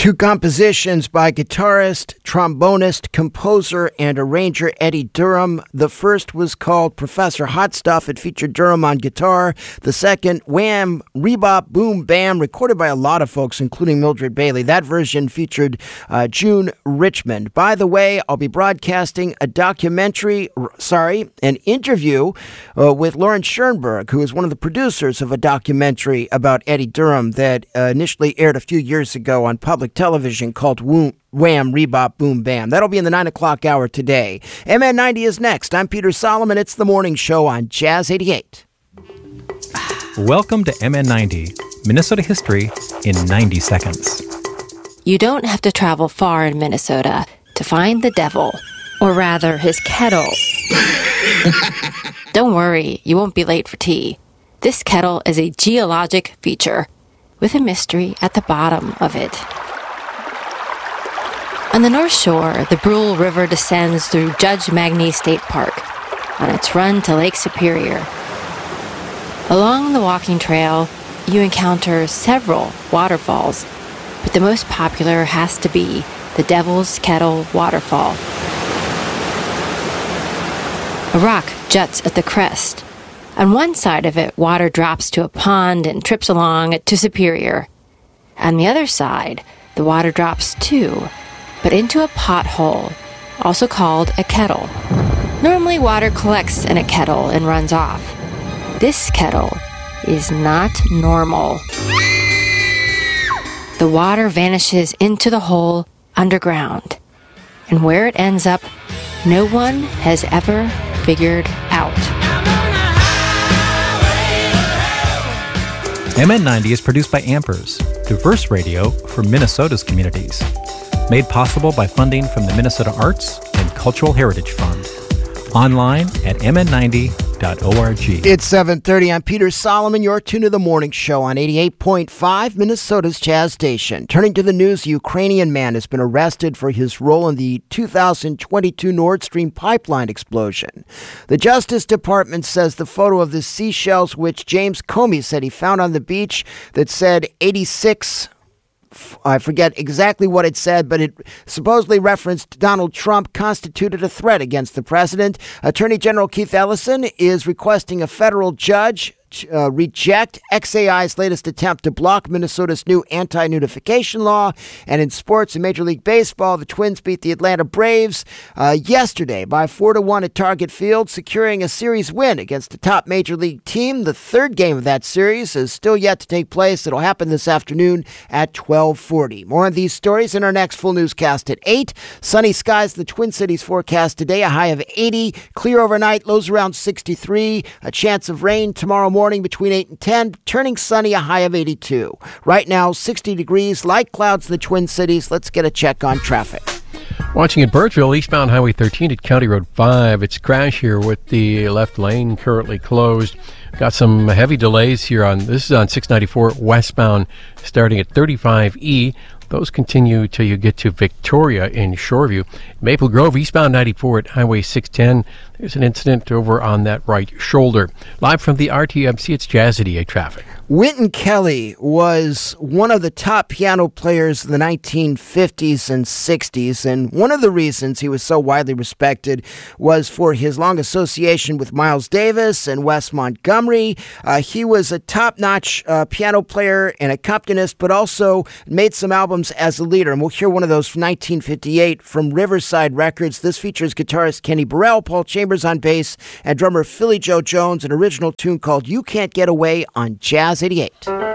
Two compositions by guitarist, trombonist, composer, and arranger Eddie Durham. The first was called Professor Hot Stuff. It featured Durham on guitar. The second, Wham, Rebop, Boom, Bam, recorded by a lot of folks, including Mildred Bailey. That version featured June Richmond. By the way, I'll be broadcasting an interview with Lauren Schoenberg, who is one of the producers of a documentary about Eddie Durham that initially aired a few years ago on public television called Wham, Rebop, Boom, Bam. That'll be in the 9 o'clock hour today. MN90 is next. I'm Peter Solomon. It's the morning show on Jazz 88. Welcome to MN90, Minnesota history in 90 seconds. You don't have to travel far in Minnesota to find the devil, or rather his kettle. Don't worry, you won't be late for tea. This kettle is a geologic feature with a mystery at the bottom of it. On the North Shore, the Brule River descends through Judge Magny State Park on its run to Lake Superior. Along the walking trail, you encounter several waterfalls, but the most popular has to be the Devil's Kettle Waterfall. A rock juts at the crest. On one side of it, water drops to a pond and trips along to Superior. On the other side, the water drops too, but into a pothole, also called a kettle. Normally, water collects in a kettle and runs off. This kettle is not normal. The water vanishes into the hole underground, and where it ends up, no one has ever figured out. MN90 is produced by Ampers, diverse radio for Minnesota's communities. Made possible by funding from the Minnesota Arts and Cultural Heritage Fund. Online at mn90.org. It's 7:30. I'm Peter Solomon. You're tuned to the morning show on 88.5, Minnesota's Jazz Station. Turning to the news, a Ukrainian man has been arrested for his role in the 2022 Nord Stream pipeline explosion. The Justice Department says the photo of the seashells, which James Comey said he found on the beach, that said 86... I forget exactly what it said, but it supposedly referenced Donald Trump, constituted a threat against the president. Attorney General Keith Ellison is requesting a federal judge reject XAI's latest attempt to block Minnesota's new anti-nudification law. And in sports, in Major League Baseball, the Twins beat the Atlanta Braves yesterday by 4-1 at Target Field, securing a series win against the top Major League team. The third game of that series is still yet to take place. It'll happen this afternoon at 12:40. More on these stories in our next full newscast at 8. Sunny skies, the Twin Cities forecast today, a high of 80. Clear overnight, lows around 63. A chance of rain tomorrow morning between 8 and 10, turning sunny, a high of 82. Right now, 60 degrees, light clouds in the Twin Cities. Let's get a check on traffic. Watching at Birchville, eastbound Highway 13 at County Road 5. It's a crash here with the left lane currently closed. Got some heavy delays here this is on 694 westbound starting at 35E. Those continue till you get to Victoria in Shoreview. Maple Grove, eastbound 94 at Highway 610. There's an incident over on that right shoulder. Live from the RTMC, it's Jazz 88 traffic. Wynton Kelly was one of the top piano players in the 1950s and 60s, and one of the reasons he was so widely respected was for his long association with Miles Davis and Wes Montgomery. He was a top-notch piano player and accompanist, but also made some albums as a leader, and we'll hear one of those from 1958 from Riverside Records. This features guitarist Kenny Burrell, Paul Chambers on bass, and drummer Philly Joe Jones, an original tune called You Can't Get Away on Jazz 88.